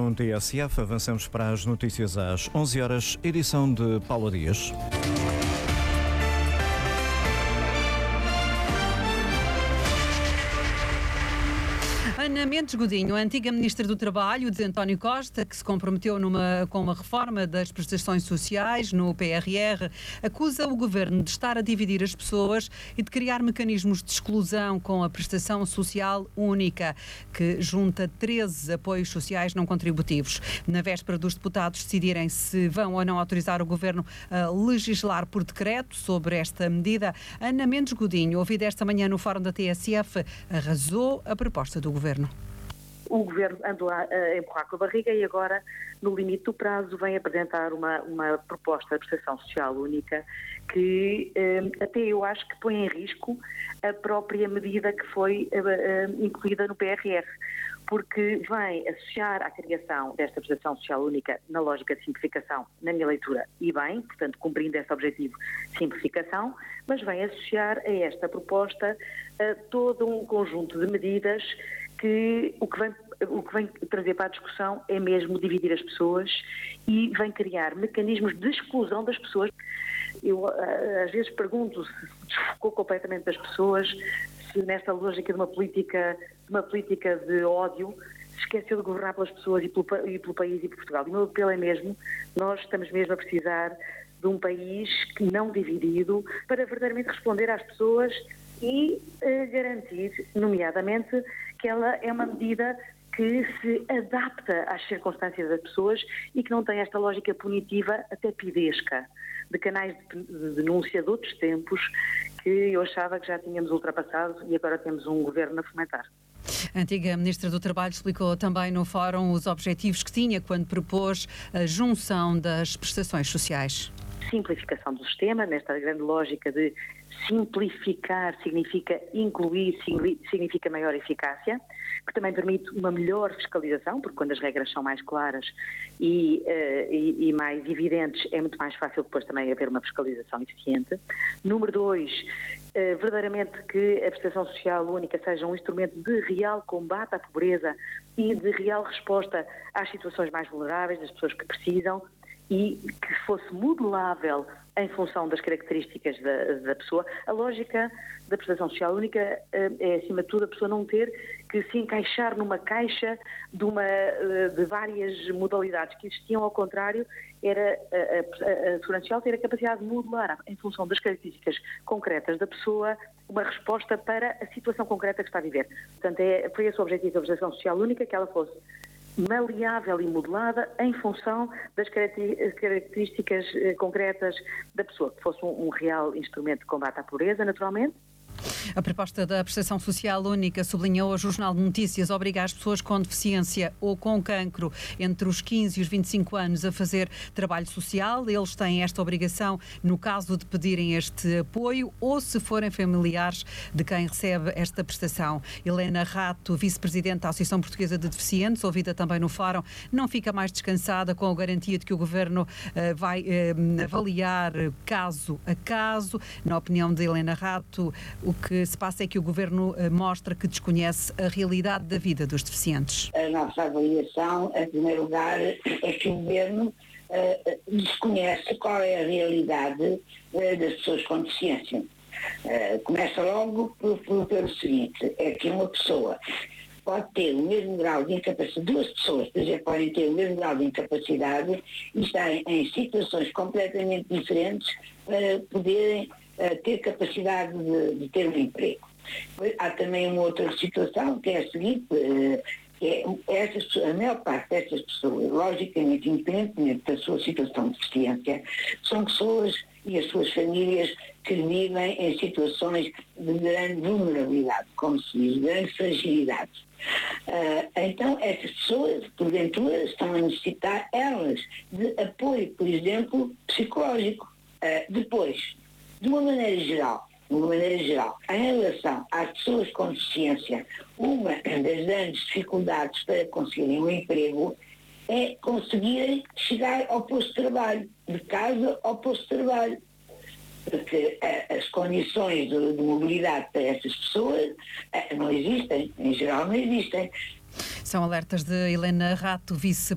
Edição TSF. Avançamos para as notícias às 11 horas, edição de Paula Dias. Ana Mendes Godinho, a antiga Ministra do Trabalho de António Costa, que se comprometeu com uma reforma das prestações sociais no PRR, acusa o Governo de estar a dividir as pessoas e de criar mecanismos de exclusão com a prestação social única, que junta 13 apoios sociais não contributivos. Na véspera dos deputados decidirem se vão ou não autorizar o Governo a legislar por decreto sobre esta medida, Ana Mendes Godinho, ouvida esta manhã no Fórum da TSF, arrasou a proposta do Governo. O Governo andou a empurrar com a barriga e agora, no limite do prazo, vem apresentar uma proposta de prestação social única que até eu acho que põe em risco a própria medida que foi incluída no PRR, porque vem associar a criação desta prestação social única na lógica de simplificação, na minha leitura, e bem, portanto, cumprindo esse objetivo de simplificação, mas vem associar a esta proposta todo um conjunto de medidas que o que vem trazer para a discussão é mesmo dividir as pessoas e vem criar mecanismos de exclusão das pessoas. Eu às vezes pergunto se desfocou completamente das pessoas, se nesta lógica de uma política de ódio se esqueceu de governar pelas pessoas e pelo país e por Portugal. E o meu apelo é mesmo, nós estamos mesmo a precisar de um país que não dividido para verdadeiramente responder às pessoas e garantir, nomeadamente, que ela é uma medida que se adapta às circunstâncias das pessoas e que não tem esta lógica punitiva até pidesca, de canais de denúncia de outros tempos que eu achava que já tínhamos ultrapassado e agora temos um governo a fomentar. A antiga Ministra do Trabalho explicou também no Fórum os objetivos que tinha quando propôs a junção das prestações sociais. Simplificação do sistema, nesta grande lógica de simplificar significa incluir, significa maior eficácia, que também permite uma melhor fiscalização, porque quando as regras são mais claras e mais evidentes, é muito mais fácil depois também haver uma fiscalização eficiente. Número 2, verdadeiramente que a prestação social única seja um instrumento de real combate à pobreza e de real resposta às situações mais vulneráveis, das pessoas que precisam, e que fosse modelável em função das características da pessoa. A lógica da prestação social única é, acima de tudo, a pessoa não ter que se encaixar numa caixa de várias modalidades que existiam. Ao contrário, era a Segurança Social ter a capacidade de modelar, em função das características concretas da pessoa, uma resposta para a situação concreta que está a viver. Portanto, foi esse o objetivo da prestação social única, que ela fosse maleável e modelada em função das características concretas da pessoa, que fosse um real instrumento de combate à pobreza, naturalmente. A proposta da prestação social única, sublinhou o Jornal de Notícias, obriga as pessoas com deficiência ou com cancro entre os 15 e os 25 anos a fazer trabalho social. Eles têm esta obrigação no caso de pedirem este apoio ou se forem familiares de quem recebe esta prestação. Helena Rato, vice-presidente da Associação Portuguesa de Deficientes, ouvida também no Fórum, não fica mais descansada com a garantia de que o Governo vai avaliar caso a caso. Na opinião de Helena Rato, o que se passa é que o Governo mostra que desconhece a realidade da vida dos deficientes. A nossa avaliação, em primeiro lugar, é que o Governo desconhece qual é a realidade das pessoas com deficiência. Começa logo pelo seguinte, é que uma pessoa pode ter o mesmo grau de incapacidade, duas pessoas, por exemplo, podem ter o mesmo grau de incapacidade e estarem em situações completamente diferentes para poderem ter capacidade de ter um emprego. Há também uma outra situação que é a seguinte, que é a maior parte dessas pessoas, logicamente, independentemente da sua situação de deficiência, são pessoas e as suas famílias que vivem em situações de grande vulnerabilidade, como se diz, de grande fragilidade. Então, essas pessoas, porventura, estão a necessitar, elas, de apoio, por exemplo, psicológico. Depois, de uma maneira geral, em relação às pessoas com deficiência, uma das grandes dificuldades para conseguirem um emprego é conseguirem chegar ao posto de trabalho, de casa ao posto de trabalho. Porque as condições de mobilidade para essas pessoas não existem, em geral não existem. São alertas de Helena Rato, vice